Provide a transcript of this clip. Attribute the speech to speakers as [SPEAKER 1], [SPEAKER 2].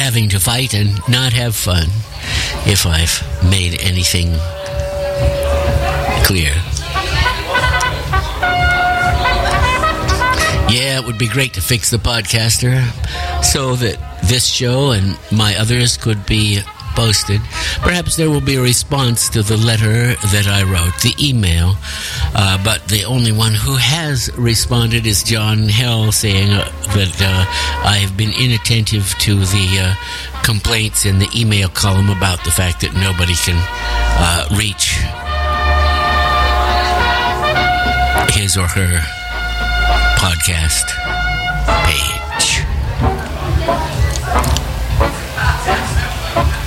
[SPEAKER 1] having to fight and not have fun, if I've made anything clear. Yeah, it would be great to fix the podcaster so that this show and my others could be posted. Perhaps there will be a response to the letter that I wrote, the email, but the only one who has responded is John Hell, saying that I have been inattentive to the complaints in the email column about the fact that nobody can reach his or her podcast page.